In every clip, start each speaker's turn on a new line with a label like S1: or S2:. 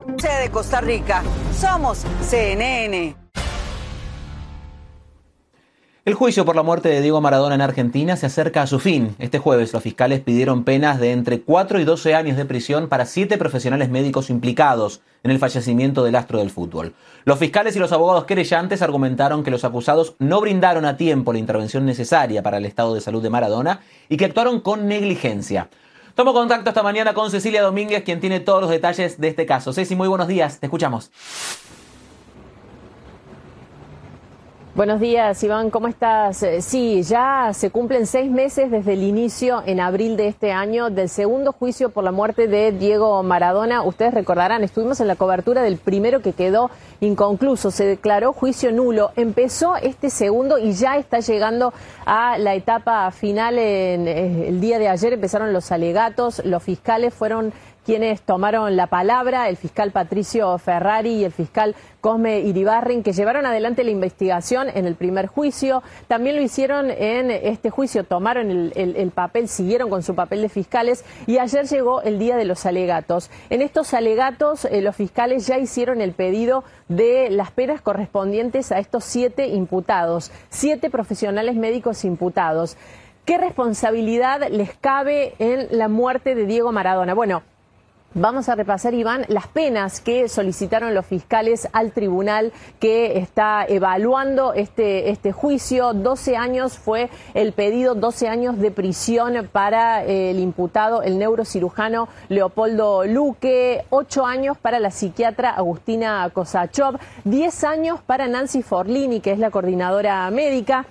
S1: De Costa Rica, somos CNN.
S2: El juicio por la muerte de Diego Maradona en Argentina se acerca a su fin. Este jueves los fiscales pidieron penas de entre 4 y 12 años de prisión para 7 profesionales médicos implicados en el fallecimiento del astro del fútbol. Los fiscales y los abogados querellantes argumentaron que los acusados no brindaron a tiempo la intervención necesaria para el estado de salud de Maradona y que actuaron con negligencia. Tomo contacto esta mañana con Cecilia Domínguez, quien tiene todos los detalles de este caso. Ceci, muy buenos días, te escuchamos.
S3: Buenos días, Iván, ¿cómo estás? Sí, ya se cumplen 6 meses desde el inicio, en abril de este año, del segundo juicio por la muerte de Diego Maradona. Ustedes recordarán, estuvimos en la cobertura del primero que quedó inconcluso, se declaró juicio nulo. Empezó este segundo y ya está llegando a la etapa final. El día de ayer empezaron los alegatos, los fiscales fueron quienes tomaron la palabra, el fiscal Patricio Ferrari y el fiscal Cosme Iribarren, que llevaron adelante la investigación en el primer juicio. También lo hicieron en este juicio, tomaron el papel, siguieron con su papel de fiscales y ayer llegó el día de los alegatos. En estos alegatos los fiscales ya hicieron el pedido de las penas correspondientes a estos 7 imputados, 7 profesionales médicos imputados. ¿Qué responsabilidad les cabe en la muerte de Diego Maradona? Bueno, vamos a repasar, Iván, las penas que solicitaron los fiscales al tribunal que está evaluando este juicio. 12 años fue el pedido, 12 años de prisión para el imputado, el neurocirujano Leopoldo Luque, 8 años para la psiquiatra Agustina Kosachov, 10 años para Nancy Forlini, que es la coordinadora médica.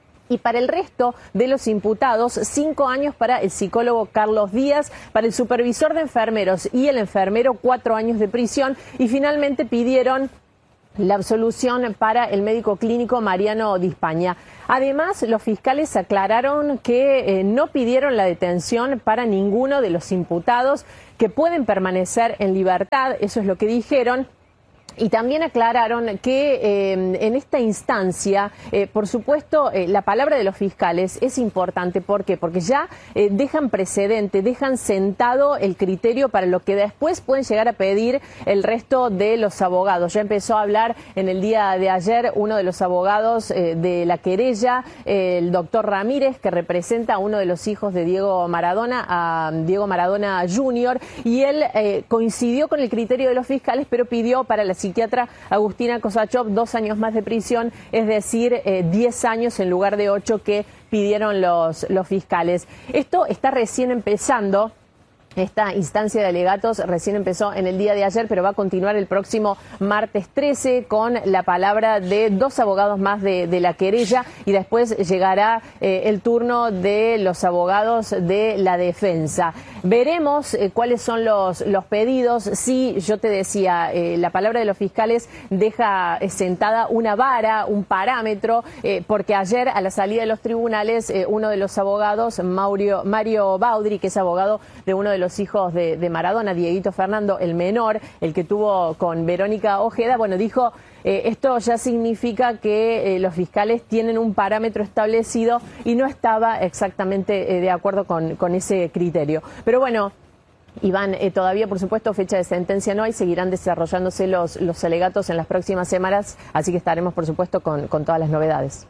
S3: Y para el resto de los imputados, 5 años para el psicólogo Carlos Díaz, para el supervisor de enfermeros y el enfermero 4 años de prisión y finalmente pidieron la absolución para el médico clínico Mariano Dispaña. Además, los fiscales aclararon que no pidieron la detención para ninguno de los imputados, que pueden permanecer en libertad, eso es lo que dijeron. Y también aclararon que en esta instancia, por supuesto, la palabra de los fiscales es importante. ¿Por qué? Porque ya dejan precedente, dejan sentado el criterio para lo que después pueden llegar a pedir el resto de los abogados. Ya empezó a hablar en el día de ayer uno de los abogados de la querella, el doctor Ramírez, que representa a uno de los hijos de Diego Maradona, a Diego Maradona Jr., y él coincidió con el criterio de los fiscales, pero pidió para la psiquiatra Agustina Kosachov 2 años más de prisión, es decir, 10 años en lugar de 8 que pidieron los fiscales. Esto está recién empezando. Esta instancia de alegatos recién empezó en el día de ayer, pero va a continuar el próximo martes 13 con la palabra de 2 abogados más de la querella y después llegará el turno de los abogados de la defensa. Veremos cuáles son los pedidos. Sí, yo te decía, la palabra de los fiscales deja sentada una vara, un parámetro, porque ayer a la salida de los tribunales uno de los abogados, Mario Baudry, que es abogado de uno de los hijos de Maradona, Dieguito Fernando, el menor, el que tuvo con Verónica Ojeda, bueno, dijo, esto ya significa que los fiscales tienen un parámetro establecido y no estaba exactamente de acuerdo con ese criterio. Pero bueno, Iván, todavía, por supuesto, fecha de sentencia no hay, seguirán desarrollándose los alegatos en las próximas semanas, así que estaremos, por supuesto, con todas las novedades.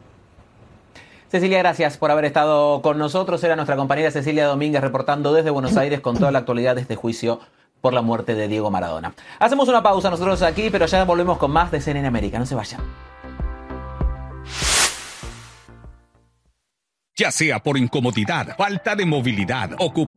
S2: Cecilia, gracias por haber estado con nosotros. Era nuestra compañera Cecilia Domínguez reportando desde Buenos Aires con toda la actualidad de este juicio por la muerte de Diego Maradona. Hacemos una pausa nosotros aquí, pero ya volvemos con más de CNN América. No se vayan.
S4: Ya sea por incomodidad, falta de movilidad, ocupación